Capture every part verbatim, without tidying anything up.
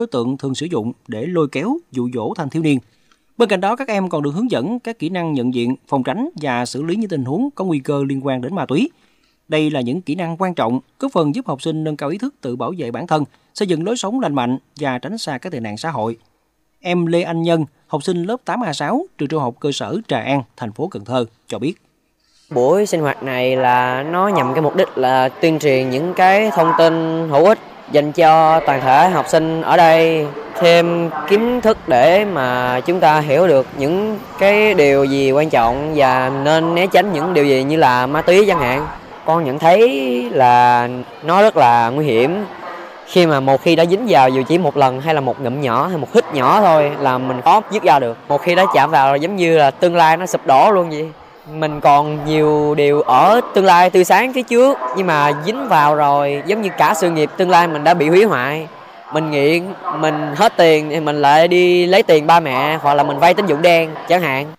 đối tượng thường sử dụng để lôi kéo, dụ dỗ thanh thiếu niên. Bên cạnh đó, các em còn được hướng dẫn các kỹ năng nhận diện, phòng tránh và xử lý những tình huống có nguy cơ liên quan đến ma túy. Đây là những kỹ năng quan trọng, góp phần giúp học sinh nâng cao ý thức tự bảo vệ bản thân, xây dựng lối sống lành mạnh và tránh xa các tệ nạn xã hội. Em Lê Anh Nhân, học sinh lớp tám A sáu, trường trung học cơ sở Trà An, thành phố Cần Thơ, cho biết. Buổi sinh hoạt này là nó nhằm cái mục đích là tuyên truyền những cái thông tin hữu ích dành cho toàn thể học sinh ở đây, thêm kiến thức để mà chúng ta hiểu được những cái điều gì quan trọng và nên né tránh những điều gì như là ma túy chẳng hạn. Con nhận thấy là nó rất là nguy hiểm. Khi mà một khi đã dính vào dù chỉ một lần hay là một ngụm nhỏ hay một hít nhỏ thôi là mình khó dứt ra được. Một khi đã chạm vào là giống như là tương lai nó sụp đổ luôn vậy. Mình còn nhiều điều ở tương lai tươi sáng phía trước, nhưng mà dính vào rồi giống như cả sự nghiệp tương lai mình đã bị hủy hoại. Mình nghiện, mình hết tiền thì mình lại đi lấy tiền ba mẹ hoặc là mình vay tín dụng đen chẳng hạn.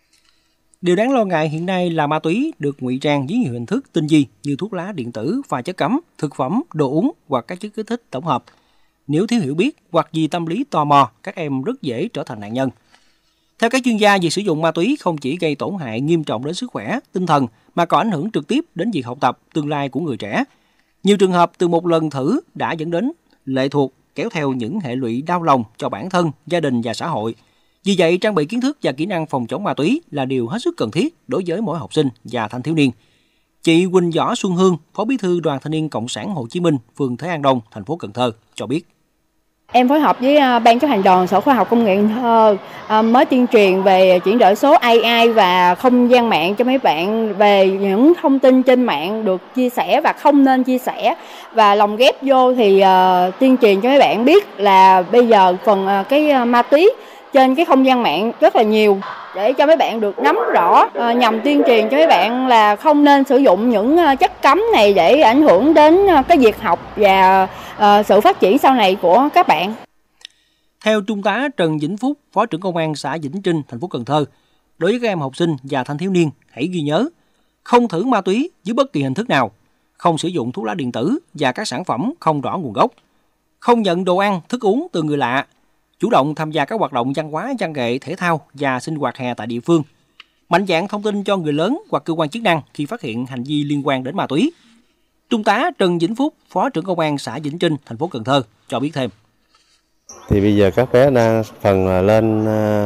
Điều đáng lo ngại hiện nay là ma túy được ngụy trang dưới nhiều hình thức tinh vi như thuốc lá điện tử, pha chất cấm, thực phẩm, đồ uống hoặc các chất kích thích tổng hợp. Nếu thiếu hiểu biết hoặc vì tâm lý tò mò, các em rất dễ trở thành nạn nhân. Theo các chuyên gia, việc sử dụng ma túy không chỉ gây tổn hại nghiêm trọng đến sức khỏe, tinh thần mà còn ảnh hưởng trực tiếp đến việc học tập, tương lai của người trẻ. Nhiều trường hợp từ một lần thử đã dẫn đến lệ thuộc, kéo theo những hệ lụy đau lòng cho bản thân, gia đình và xã hội. Vì vậy, trang bị kiến thức và kỹ năng phòng chống ma túy là điều hết sức cần thiết đối với mỗi học sinh và thanh thiếu niên. Chị Quỳnh Võ Xuân Hương, Phó Bí thư Đoàn Thanh niên Cộng sản Hồ Chí Minh, phường Thới An Đông, thành phố Cần Thơ cho biết. Em phối hợp với Ban chấp hành đoàn Sở Khoa học Công nghệ Cần Thơ mới tuyên truyền về chuyển đổi số a i và không gian mạng cho mấy bạn về những thông tin trên mạng được chia sẻ và không nên chia sẻ, và lồng ghép vô thì uh, tuyên truyền cho mấy bạn biết là bây giờ phần uh, cái ma túy trên cái không gian mạng rất là nhiều, để cho mấy bạn được nắm rõ, uh, nhằm tuyên truyền cho mấy bạn là không nên sử dụng những uh, chất cấm này để ảnh hưởng đến uh, cái việc học và uh, sự phát triển sau này của các bạn. Theo Trung tá Trần Vĩnh Phúc, Phó trưởng Công an xã Vĩnh Trinh, thành phố Cần Thơ, đối với các em học sinh và thanh thiếu niên, hãy ghi nhớ không thử ma túy dưới bất kỳ hình thức nào, không sử dụng thuốc lá điện tử và các sản phẩm không rõ nguồn gốc, không nhận đồ ăn, thức uống từ người lạ, chủ động tham gia các hoạt động văn hóa, văn nghệ, thể thao và sinh hoạt hè tại địa phương, mạnh dạn thông tin cho người lớn hoặc cơ quan chức năng khi phát hiện hành vi liên quan đến ma túy. Trung tá Trần Vĩnh Phúc, Phó trưởng Công an xã Vĩnh Trinh, thành phố Cần Thơ cho biết thêm. Thì bây giờ các bé đang phần là lên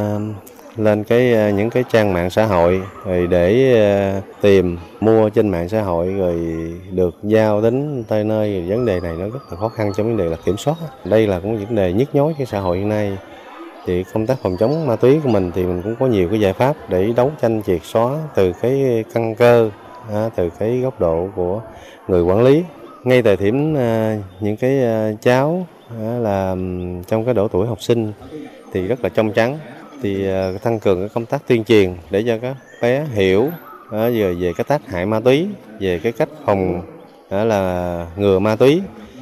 lên cái những cái trang mạng xã hội rồi để tìm mua trên mạng xã hội rồi được giao đến tới nơi. Vấn đề này nó rất là khó khăn trong vấn đề là kiểm soát. Đây là cũng vấn đề nhức nhối cái xã hội hiện nay. Thì công tác phòng chống ma túy của mình thì mình cũng có nhiều cái giải pháp để đấu tranh triệt xóa từ cái căn cơ, từ cái góc độ của người quản lý. Ngay tại điểm những cái cháu là trong cái độ tuổi học sinh thì rất là trong trắng, thì tăng cường cái công tác tuyên truyền để cho các bé hiểu về về cái tác hại ma túy, về cái cách phòng là ngừa ma túy,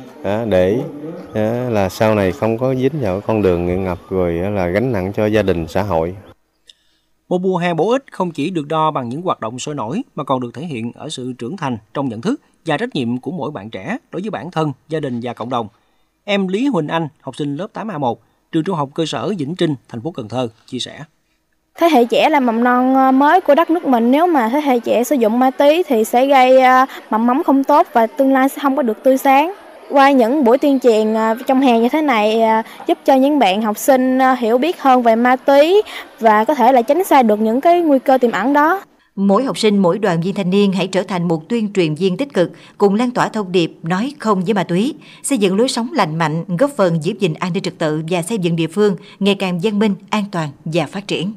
để là sau này không có dính vào con đường nghiện ngập rồi là gánh nặng cho gia đình xã hội. Một mùa hè bổ ích không chỉ được đo bằng những hoạt động sôi nổi mà còn được thể hiện ở sự trưởng thành trong nhận thức và trách nhiệm của mỗi bạn trẻ đối với bản thân, gia đình và cộng đồng. Em Lý Huỳnh Anh, học sinh lớp tám A một, trường trung học cơ sở Vĩnh Trinh, thành phố Cần Thơ, chia sẻ. Thế hệ trẻ là mầm non mới của đất nước mình. Nếu mà thế hệ trẻ sử dụng ma túy thì sẽ gây mầm mống không tốt và tương lai sẽ không có được tươi sáng. Qua những buổi tuyên truyền trong hè như thế này giúp cho những bạn học sinh hiểu biết hơn về ma túy và có thể là tránh xa được những cái nguy cơ tiềm ẩn đó. Mỗi học sinh, mỗi đoàn viên thanh niên hãy trở thành một tuyên truyền viên tích cực, cùng lan tỏa thông điệp nói không với ma túy, xây dựng lối sống lành mạnh, góp phần giữ gìn an ninh trật tự và xây dựng địa phương ngày càng văn minh, an toàn và phát triển.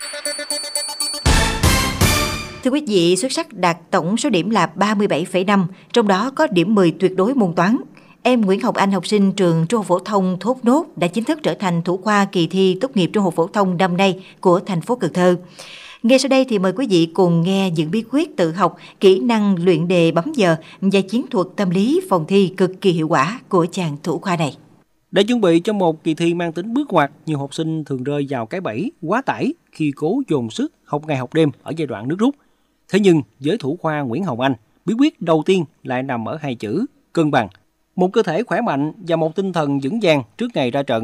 Thưa quý vị, xuất sắc đạt tổng số điểm là ba mươi bảy phẩy năm, trong đó có điểm mười tuyệt đối môn toán. Em Nguyễn Ngọc Anh, học sinh trường Trung học phổ thông Thốt Nốt đã chính thức trở thành thủ khoa kỳ thi tốt nghiệp trung học phổ thông năm nay của thành phố Cần Thơ. Ngay sau đây thì mời quý vị cùng nghe những bí quyết tự học, kỹ năng luyện đề bấm giờ và chiến thuật tâm lý phòng thi cực kỳ hiệu quả của chàng thủ khoa này. Để chuẩn bị cho một kỳ thi mang tính bước ngoặt, nhiều học sinh thường rơi vào cái bẫy quá tải khi cố dồn sức học ngày học đêm ở giai đoạn nước rút. Thế nhưng với thủ khoa Nguyễn Hồng Anh, bí quyết đầu tiên lại nằm ở hai chữ cân bằng. Một cơ thể khỏe mạnh và một tinh thần vững vàng trước ngày ra trận